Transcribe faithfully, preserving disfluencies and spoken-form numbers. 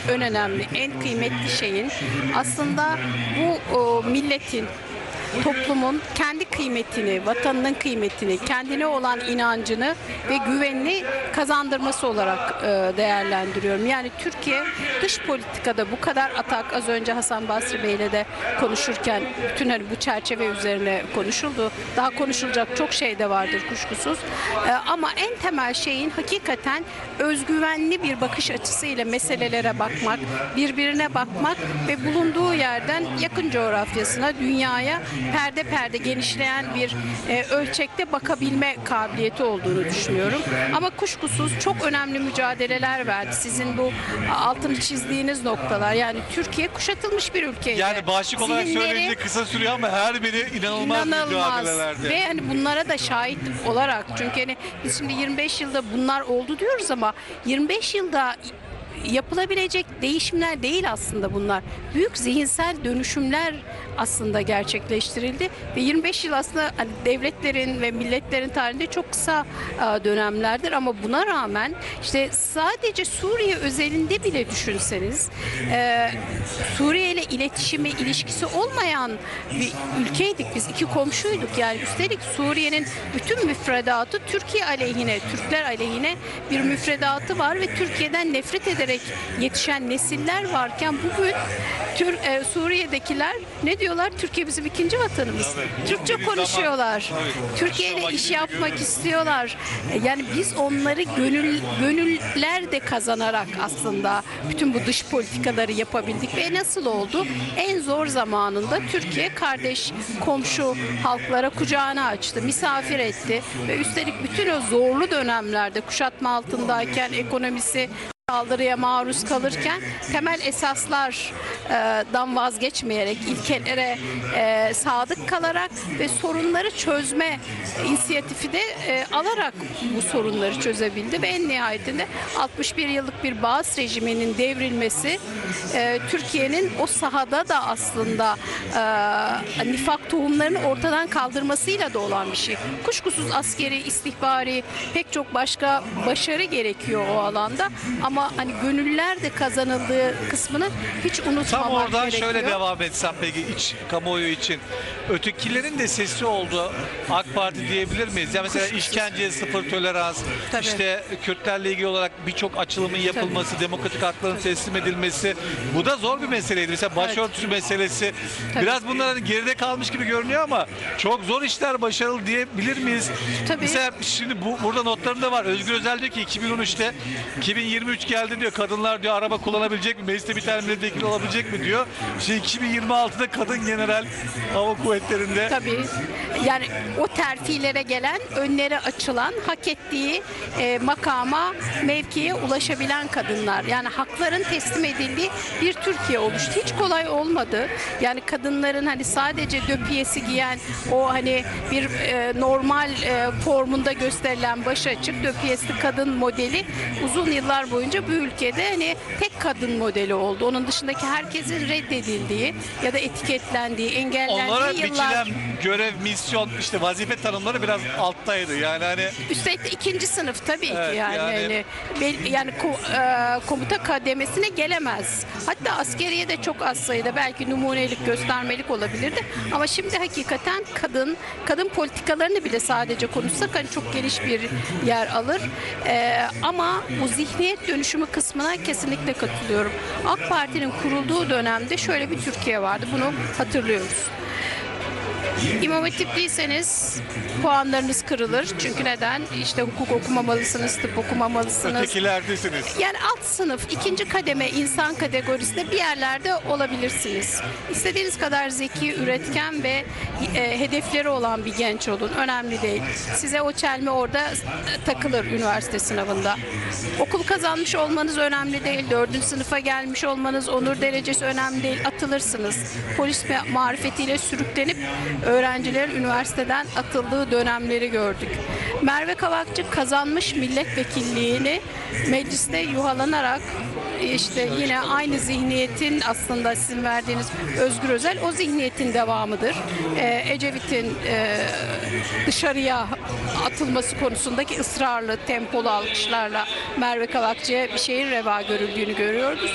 en önemli, en kıymetli şeyin aslında bu o, milletin, toplumun kendi kıymetini, vatanının kıymetini, kendine olan inancını ve güvenini kazandırması olarak e, değerlendiriyorum. Yani Türkiye dış politikada bu kadar atak, az önce Hasan Basri Bey'le de konuşurken bütün hani bu çerçeve üzerine konuşuldu. Daha konuşulacak çok şey de vardır kuşkusuz. E, ama en temel şeyin hakikaten özgüvenli bir bakış açısıyla meselelere bakmak, birbirine bakmak ve bulunduğu yerden yakın coğrafyasına, dünyaya perde perde genişleyen bir e, ölçekte bakabilme kabiliyeti olduğunu düşünüyorum. Ama kuşkusuz çok önemli mücadeleler verdi. Sizin bu altını çizdiğiniz noktalar. Yani Türkiye kuşatılmış bir ülkeydi. Yani başlık olarak Zihinleri söyleyince kısa sürüyor ama her biri inanılmaz, inanılmaz mücadelelerdi. ve hani bunlara da şahit olarak, çünkü hani biz şimdi yirmi beş yılda bunlar oldu diyoruz ama yirmi beş yılda yapılabilecek değişimler değil aslında bunlar. Büyük zihinsel dönüşümler aslında gerçekleştirildi ve yirmi beş yıl aslında hani devletlerin ve milletlerin tarihinde çok kısa dönemlerdir ama buna rağmen işte sadece Suriye özelinde bile düşünseniz e, Suriye ile iletişimi, ilişkisi olmayan bir ülkeydik biz, iki komşuyduk yani. Üstelik Suriye'nin bütün müfredatı Türkiye aleyhine, Türkler aleyhine bir müfredatı var ve Türkiye'den nefret ederek yetişen nesiller varken bugün Tür, e, Suriye'dekiler ne diyorlar? Türkiye bizim ikinci vatanımız. Tabii. Türkçe Biz konuşuyorlar. zaman, tabii. Türkiye ile Ama iş gidip yapmak görüyoruz. istiyorlar. E, yani biz onları gönül gönüller de kazanarak aslında bütün bu dış politikaları yapabildik ve nasıl oldu? En zor zamanında Türkiye kardeş, komşu halklara kucağını açtı, misafir etti ve üstelik bütün o zorlu dönemlerde kuşatma altındayken ekonomisi saldırıya maruz kalırken temel esaslardan vazgeçmeyerek, ilkelere e, sadık kalarak ve sorunları çözme inisiyatifi de e, alarak bu sorunları çözebildi ve en nihayetinde altmış bir yıllık bir Baas rejiminin devrilmesi e, Türkiye'nin o sahada da aslında e, nifak tohumlarını ortadan kaldırmasıyla da olan bir şey. Kuşkusuz askeri, istihbari pek çok başka başarı gerekiyor o alanda ama Ama hani gönüller de kazanıldığı kısmını hiç unutmamak Tam oradan gerekiyor. şöyle devam etsem peki iç kamuoyu için. Ötekilerin de sesi oldu AK Parti diyebilir miyiz? Ya mesela Kuşkusuz. işkenceye sıfır tolerans, Tabii. işte Kürtlerle ilgili olarak birçok açılımın yapılması, Tabii. demokratik hakların teslim edilmesi. Bu da zor bir meseleydi. Mesela başörtüsü Evet. meselesi. Tabii. Biraz bunlar hani geride kalmış gibi görünüyor ama çok zor işler başarılı diyebilir miyiz? Tabii. Mesela şimdi bu burada notlarımda var. Özgür Özel diyor ki iki bin on üçte iki bin yirmi üç geldi diyor. Kadınlar diyor araba kullanabilecek mi? Mecliste bir tane milletvekili olabilecek mi diyor. Şimdi iki bin yirmi altıda kadın general hava kuvvetlerinde. Tabii. Yani o terfilere gelen, önleri açılan, hak ettiği e, makama, mevkiye ulaşabilen kadınlar. Yani hakların teslim edildiği bir Türkiye oluştu. Hiç kolay olmadı. Yani kadınların hani sadece döpiyesi giyen, o hani bir e, normal e, formunda gösterilen başı açık döpiyesli kadın modeli uzun yıllar boyunca bu ülkede hani tek kadın modeli oldu. Onun dışındaki herkesin reddedildiği ya da etiketlendiği, engellendiği Onlara yıllar. biçilen görev, misyon, işte vazife tanımları biraz alttaydı. Yani hani Üstelik de ikinci sınıf tabii Evet, ki yani yani- yani, bel- yani ko- e, komuta kademesine gelemez. Hatta askeriye de çok az sayıda belki numunelik, göstermelik olabilirdi. Ama şimdi hakikaten kadın, kadın politikalarını bile sadece konuşsak hani çok geniş bir yer alır. E, ama bu zihniyet dönüşümü kısmına kesinlikle katılıyorum. AK Parti'nin kurulduğu dönemde şöyle bir Türkiye vardı. Bunu hatırlıyoruz. İmam Hatip'liyseniz puanlarınız kırılır. Çünkü neden? İşte hukuk okumamalısınız, tıp okumamalısınız. ötekilerdesiniz. Yani alt sınıf, ikinci kademe insan kategorisinde bir yerlerde olabilirsiniz. İstediğiniz kadar zeki, üretken ve e, hedefleri olan bir genç olun. Önemli değil. Size o çelme orada takılır üniversite sınavında. Okul kazanmış olmanız önemli değil. Dördüncü sınıfa gelmiş olmanız, onur derecesi önemli değil. Atılırsınız. Polis marifetiyle sürüklenip öğrencilerin üniversiteden atıldığı dönemleri gördük. Merve Kavakçı kazanmış milletvekilliğini mecliste yuhalanarak işte yine aynı zihniyetin aslında sizin verdiğiniz Özgür Özel o zihniyetin devamıdır. Ee, Ecevit'in e, dışarıya atılması konusundaki ısrarlı tempolu alkışlarla Merve Kavakçı'ya bir şeyin reva görüldüğünü görüyoruz.